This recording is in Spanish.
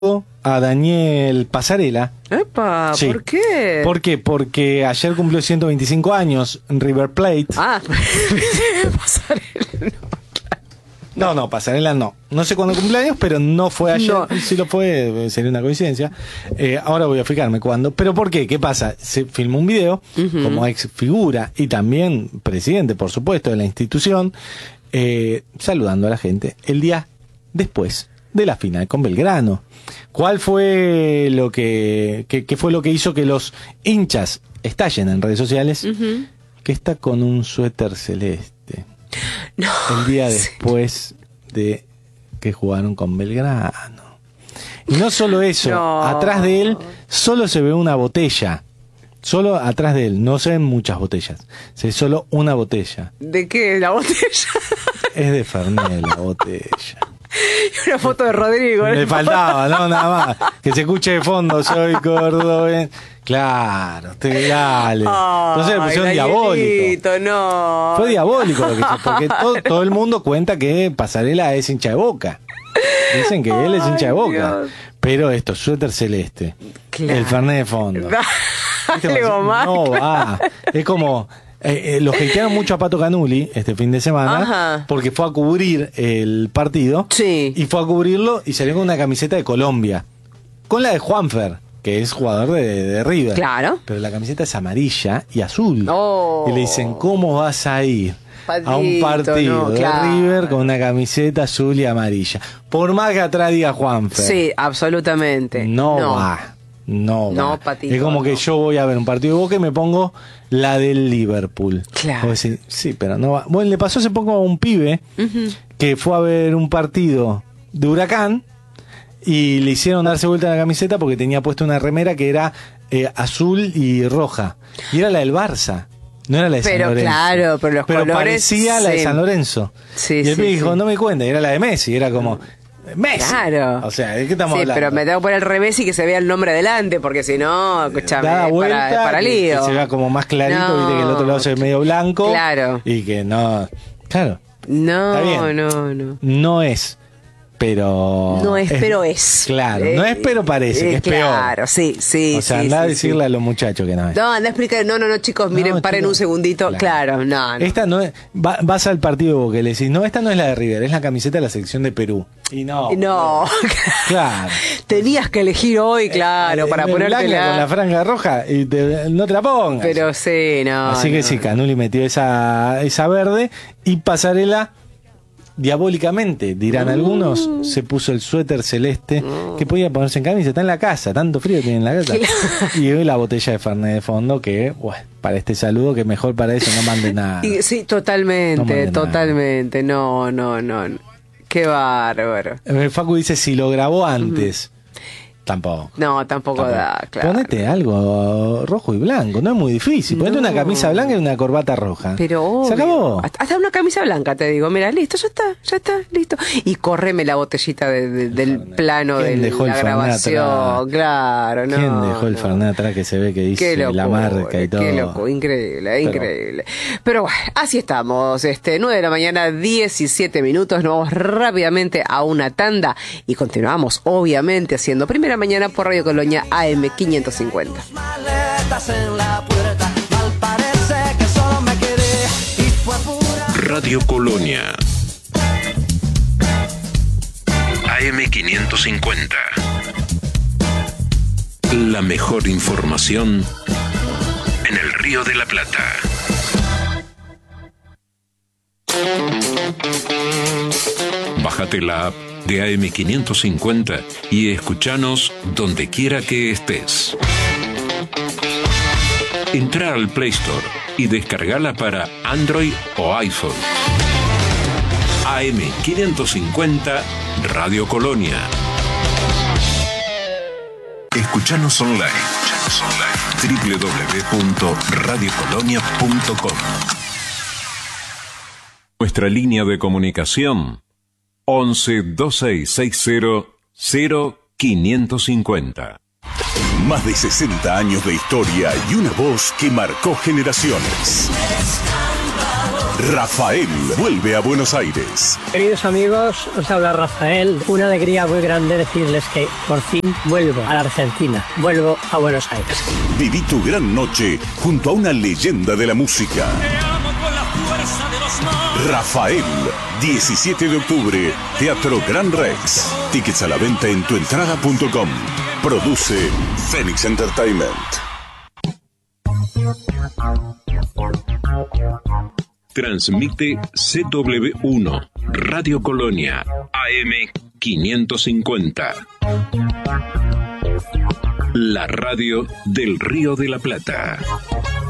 a Daniel Passarella. ¡Epa! Sí. ¿Por qué? ¿Por qué? Porque ayer cumplió 125 años River Plate. Passarella No, Passarella no. No sé cuándo cumpleaños, pero no fue ayer. No. Si lo fue, sería una coincidencia. Ahora voy a fijarme cuándo. ¿Pero por qué? ¿Qué pasa? Se filmó un video como ex figura y también presidente, por supuesto, de la institución, saludando a la gente el día después de la final con Belgrano. ¿Cuál fue lo qué fue lo que hizo que los hinchas estallen en redes sociales? Que está con un suéter celeste. No, el día después de que jugaron con Belgrano. Y no solo eso, No. atrás de él solo se ve una botella. Solo atrás de él, no se ven muchas botellas. Se ve solo una botella. ¿De qué? ¿La botella? Es de Fernet la botella. Y una foto de Rodrigo. Le faltaba, no, nada más. Que se escuche de fondo, soy cordobés. Claro, dale. Entonces le pusieron diabólico. No. Fue diabólico lo que hizo, porque todo el mundo cuenta que Passarella es hincha de Boca. Dicen que él es hincha de Boca. Dios. Pero esto, suéter celeste. Claro. El Fernet de fondo. Dale, Omar. No va. Es como... lo hatearon mucho a Pato Canuli este fin de semana. Ajá. Porque fue a cubrir el partido. Sí. Y fue a cubrirlo y salió con una camiseta de Colombia. Con la de Juanfer, que es jugador de River. Claro. Pero la camiseta es amarilla y azul. Oh. Y le dicen, ¿cómo vas a ir a un Patito, partido no, de claro. River con una camiseta azul y amarilla? Por más que atrás diga Juanfer. Sí, absolutamente. No va. No, No, va. Patito, Es como que no. yo voy a ver un partido de Boca y me pongo la del Liverpool. Claro. Vos decís, sí, pero no va. Bueno, le pasó hace poco a un pibe que fue a ver un partido de Huracán y le hicieron darse vuelta la camiseta porque tenía puesto una remera que era azul y roja. Y era la del Barça. No era la de San Pero Lorenzo. claro, pero los colores, parecía la de sí. San Lorenzo. Sí, y el sí, pibe dijo, sí. no me cuenta, y era la de Messi. Era como, Messi. Claro. O sea, ¿de qué estamos Sí, hablando? pero me tengo que poner al revés y que se vea el nombre adelante, porque si no, escúchame, Da vuelta, para que lío. se vea como más clarito, No. viste que el otro lado se ve medio blanco. Claro. Y que no. Claro, No, Está bien. no. no es, pero. No es, pero es. Claro, no es, pero parece que es peor. Claro, sí. O sea, andá a decirle a los muchachos que no es. No, anda a explicar. No, chicos, miren, No, paren chicos, un segundito. Claro, no. Esta no es. Vas al partido de Boca y le decís, no, esta no es la de River, es la camiseta de la selección de Perú. Y no. No. Claro. Tenías que elegir hoy, claro, para Blanca con la ponértela. franja roja y no te la pongas. Pero sí, no. Así que no. sí, Canuli metió esa verde y Passarella, diabólicamente, dirán algunos, se puso el suéter celeste que podía ponerse en camisa. Está en la casa, tanto frío tiene en la casa. Y hoy la botella de Fernet de fondo que, bueno, para este saludo, que mejor para eso no mande nada. Sí, totalmente, No mande nada. totalmente. No. Qué bárbaro. Facu dice, si lo grabó antes, tampoco. No, tampoco da, claro. Ponete algo rojo y blanco, no es muy difícil. Ponete una camisa blanca y una corbata roja. Pero obvio. Se acabó. Hasta una camisa blanca, te digo. Mira, listo, ya está, listo. Y córreme la botellita del plano de ¿Quién dejó el la Fernet grabación. atrás? Claro, no. ¿Quién dejó el no. Fernet atrás que se ve que dice Qué locura, la marca y todo? qué loco, increíble. Pero bueno, así estamos. 9 de la mañana, 17 minutos. Nos vamos rápidamente a una tanda y continuamos, obviamente, haciendo Primera Mañana por Radio Colonia AM 550. Maletas en la puerta, mal parece que solo me quedé y fue pura. Radio Colonia AM550. La mejor información en el Río de la Plata. Bájate la app de AM550 y escuchanos donde quiera que estés. Entra al Play Store y descargala para Android o iPhone. AM550 Radio Colonia. Escuchanos online. www.radiocolonia.com. Nuestra línea de comunicación 11 2660 0550. Más de 60 años de historia y una voz que marcó generaciones. Rafael vuelve a Buenos Aires. Queridos amigos, os habla Rafael. Una alegría muy grande decirles que por fin vuelvo a la Argentina, vuelvo a Buenos Aires. Viví tu gran noche junto a una leyenda de la música. Rafael, 17 de octubre, Teatro Gran Rex. Tickets a la venta en tuentrada.com. Produce Phoenix Entertainment. Transmite CW1, Radio Colonia, AM 550. La radio del Río de la Plata.